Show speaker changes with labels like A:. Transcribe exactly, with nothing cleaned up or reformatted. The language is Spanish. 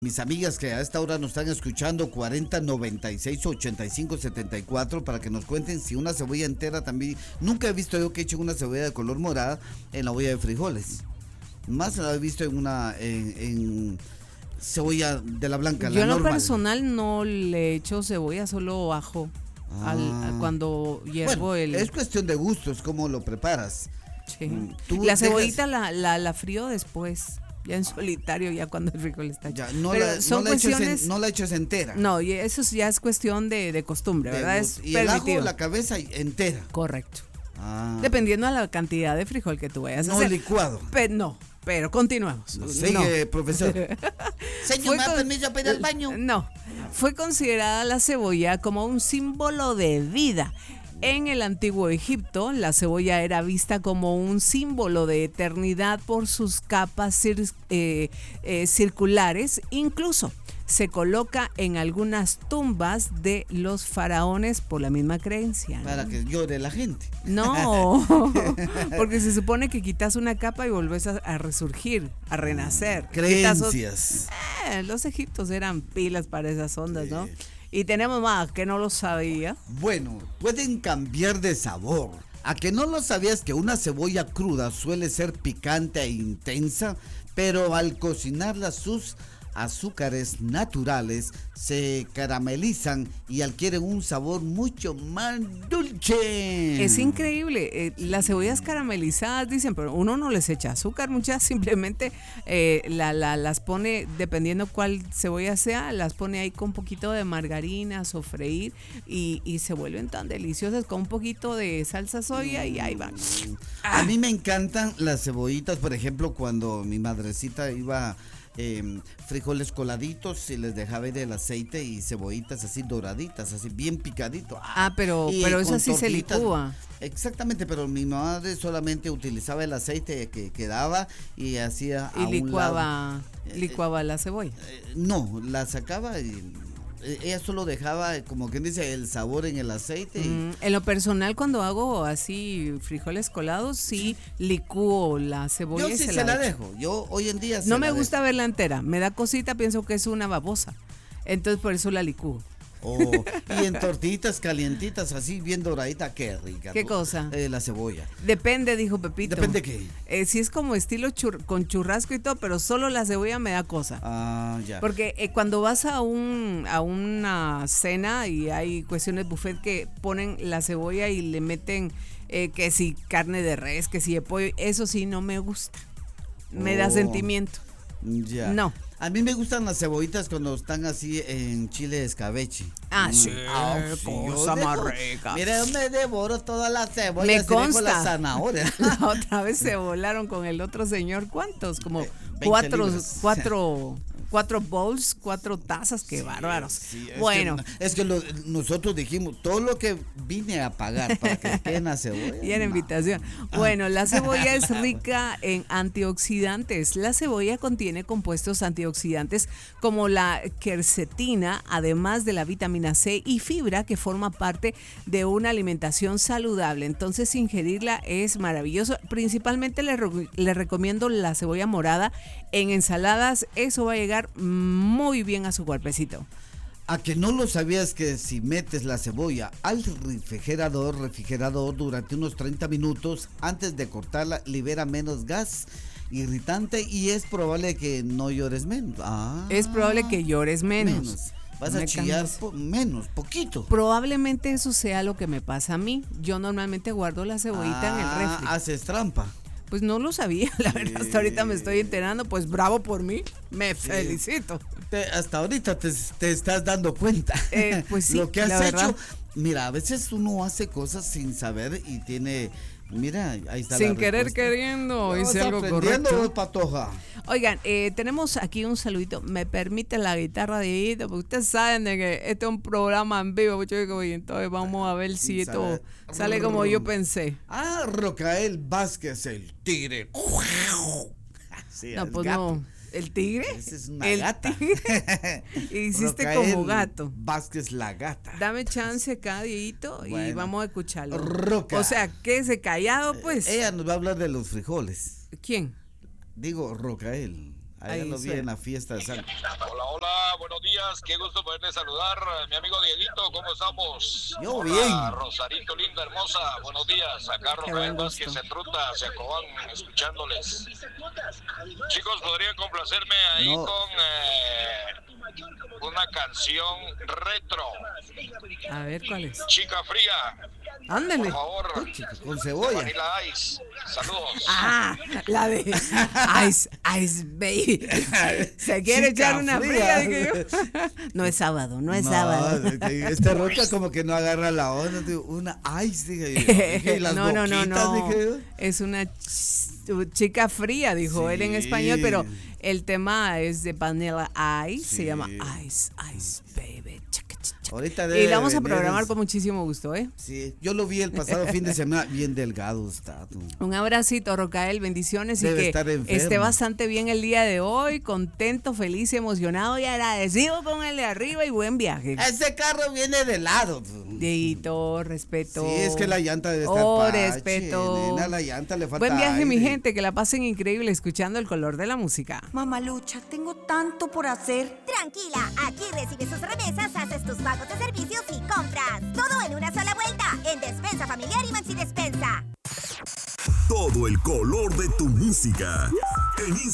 A: Mis amigas que a esta hora nos están escuchando, cuarenta noventa y seis ochenta y cinco setenta y cuatro, para que nos cuenten si una cebolla entera también. Nunca he visto yo que echen una cebolla de color morada en la olla de frijoles. Más la he visto en una en, en cebolla de la blanca.
B: Yo
A: la
B: en lo
A: normal.
B: personal no le echo cebolla, solo ajo.
A: Ah.
B: Al, cuando hiervo
A: bueno,
B: el...
A: es cuestión de gustos, cómo lo preparas.
B: Sí.
A: Tú
B: La
A: dejas-
B: cebollita la, la, la frío después, ya en solitario, ya cuando el frijol está hecho.
A: Ya, no,
B: Pero
A: la,
B: son
A: no, la eches
B: cuestiones...
A: en, no la eches entera.
B: No, y eso ya es cuestión de, de costumbre, ¿verdad?
A: De-
B: Es
A: y el ajo,
B: permitido.
A: la cabeza entera.
B: Correcto.
A: Ah.
B: Dependiendo de la cantidad de frijol que tú vayas a
A: No
B: hacer.
A: licuado.
B: Pe- no, pero continuamos.
A: Sigue,
B: No.
A: profesor. Señor,
B: Fue
A: ¿me da
B: con-
A: permiso para ir al baño?
B: No, fue considerada la cebolla como un símbolo de vida. En el antiguo Egipto, la cebolla era vista como un símbolo de eternidad por sus capas cir- eh, eh, circulares. Incluso se coloca en algunas tumbas de los faraones por la misma creencia, ¿no?
A: Para que llore la gente.
B: No, porque se supone que quitas una capa y volvés a, a resurgir, a renacer. Quitas ot-
A: Creencias.
B: Eh, los egiptos eran pilas para esas ondas, ¿no? Y tenemos más que no lo sabía.
A: Bueno, pueden cambiar de sabor. ¿A que no lo sabías que una cebolla cruda suele ser picante e intensa? Pero al cocinarla, sus azúcares naturales se caramelizan y adquieren un sabor mucho más dulce.
B: Es increíble. eh, las cebollas caramelizadas, dicen, pero uno no les echa azúcar, muchas simplemente eh, la, la, las pone, dependiendo cuál cebolla sea, las pone ahí con un poquito de margarina, sofreír y, y se vuelven tan deliciosas con un poquito de salsa soya y ahí van.
A: A mí me encantan las cebollitas, por ejemplo, cuando mi madrecita iba eh, frijoles coladitos y les dejaba ir el aceite y cebollitas así doraditas, así bien picadito.
B: Ah, pero,
A: Y
B: pero
A: con
B: eso sí se
A: tortillitas.
B: licúa.
A: Exactamente, pero mi madre solamente utilizaba el aceite que quedaba y hacía a
B: Y
A: un
B: licuaba,
A: lado.
B: licuaba la cebolla.
A: Eh, no, la sacaba y eh, ella solo dejaba, eh, como quien dice, el sabor en el aceite. Y,
B: Mm, en lo personal, cuando hago así frijoles colados, sí licúo la cebolla
A: yo
B: y
A: sí
B: se,
A: se la
B: echo.
A: dejo. Yo hoy en día se
B: No me
A: la
B: gusta
A: dejo.
B: verla entera, me da cosita, pienso que es una babosa. Entonces por eso la licúo.
A: Oh, y en tortillitas calientitas, así bien doradita, qué rica.
B: ¿Qué
A: tú.
B: cosa?
A: Eh, la cebolla.
B: Depende, dijo Pepito.
A: ¿Depende qué?
B: Eh, si es como estilo chur- con churrasco y todo, pero solo la cebolla me da cosa.
A: Ah, ya.
B: Porque eh, cuando vas a un a una cena y hay cuestiones buffet que ponen la cebolla y le meten eh, que si carne de res, que si de pollo, eso sí no me gusta. Me da
A: Oh.
B: sentimiento.
A: Ya.
B: No.
A: A mí me gustan las cebollitas cuando están así en chile de escabeche.
B: Ah,
A: Mm.
B: sí,
A: Ah, sí,
B: cosa
A: yo
B: más
A: dejo-
B: rica.
A: Mira, yo me devoro toda la cebolla.
B: Me
A: así dejo
B: consta.
A: la zanahoria.
B: La otra vez se volaron con el otro señor, ¿cuántos? Como
A: veinte
B: cuatro,
A: libras.
B: cuatro, cuatro bowls, cuatro tazas, qué bárbaros.
A: Sí, es
B: Bueno,
A: que, es que lo- nosotros dijimos, todo lo que vine a pagar para que queden la cebolla.
B: y era
A: no.
B: invitación. Bueno, la cebolla es rica en antioxidantes. La cebolla contiene compuestos antioxidantes como la quercetina, además de la vitamina C y fibra que forma parte de una alimentación saludable. Entonces, ingerirla es maravilloso. Principalmente le, re- le recomiendo la cebolla morada en ensaladas. Eso va a llegar muy bien a su cuerpecito.
A: A que no lo sabías que si metes la cebolla al refrigerador, refrigerador durante unos treinta minutos antes de cortarla, libera menos gas irritante y es probable que no llores menos. Ah,
B: Es probable que llores menos.
A: menos. Vas
B: No
A: a
B: me
A: chillar
B: cambies.
A: po- menos, poquito.
B: Probablemente eso sea lo que me pasa a mí. Yo normalmente guardo la cebollita en el
A: Ah,
B: refri.
A: haces trampa.
B: Pues no lo sabía, la verdad, hasta ahorita me estoy enterando, pues bravo por mí, me felicito.
A: Te- hasta ahorita te, te estás dando cuenta.
B: Eh, pues sí,
A: Lo que has
B: la
A: hecho.
B: verdad.
A: Mira, a veces uno hace cosas sin saber y tiene. Mira, ahí está
B: Sin
A: la
B: querer
A: respuesta.
B: queriendo,
A: Ya
B: hice
A: vas
B: algo
A: aprendiendo,
B: correcto.
A: Patoja.
B: Oigan, eh, tenemos aquí un saludito, me permite la guitarra de Dieguito, porque ustedes saben de que este es un programa en vivo, chicos, y entonces vamos a ver si esto sale como yo pensé.
A: Ah, Rocael Vázquez, el tigre. Sí,
B: No,
A: el
B: pues
A: gato.
B: no. ¿El tigre?
A: Esa es una
B: el
A: gata.
B: tigre. Hiciste
A: Rocael
B: como gato.
A: Vázquez la gata.
B: Dame chance acá, Dieguito, y
A: Bueno.
B: vamos a escucharlo.
A: Roca.
B: O sea, quédese callado, pues.
A: Ella nos va a hablar de los frijoles.
B: ¿Quién?
A: Digo, Rocael. Allá
B: Ahí
A: lo vi
B: suena.
A: en la fiesta de San.
C: Hola, hola, buenos días, qué gusto poderle saludar, mi amigo Dieguito, ¿cómo estamos?
A: Yo
C: Hola,
A: bien.
C: Rosarito, linda, hermosa, buenos días, acá
B: Qué
C: Rafael
B: buen
C: Vázquez
B: gusto.
C: en ruta hacia Cobán, escuchándoles. Chicos, ¿podrían complacerme ahí
A: No.
C: con eh, una canción retro?
B: A ver, ¿cuál es?
C: Chica fría,
B: Ándale.
C: por favor,
A: Chica, con cebolla.
C: Vanilla Ice, saludos.
B: Ah, la de Ice, Ice Baby. Se quiere
A: Chica
B: echar una
A: fría.
B: fría, dije yo. No es sábado, no es
A: No,
B: sábado.
A: de que esta roca como que no agarra la onda. Digo, una ice, dije yo. Dije, y las
B: no, no, no,
A: boquitas,
B: no.
A: dije yo.
B: Es una ch- chica fría, dijo él en
A: Sí.
B: español, pero el tema es de Vanilla Ice, se
A: Sí.
B: llama Ice, Ice Baby. Chaca, chaca, chaca.
A: Ahorita
B: Y
A: debe
B: la vamos a
A: venir,
B: programar
A: es-
B: con muchísimo gusto, ¿eh?
A: Sí, yo lo vi el pasado fin de semana, bien delgado está. Tú.
B: Un abracito, Rocael, bendiciones
A: Debe
B: y que
A: estar enfermo.
B: esté bastante bien el día de hoy, contento, feliz, emocionado y agradecido con el de arriba y buen viaje.
A: Ese carro viene de lado. tú.
B: Dieguito, respeto.
A: Sí, es que la llanta debe estar
B: Oh,
A: pache,
B: respeto.
A: nena, la llanta le falta
B: Buen viaje, mi
A: aire.
B: gente, que la pasen increíble escuchando el color de la música.
D: Mamalucha, tengo tanto por hacer.
E: Tranquila, aquí recibes tus remesas, haces tus pagos de servicios y compras. Todo en una sola vuelta, en Despensa Familiar y Maxi Despensa.
F: Todo el color de tu música. En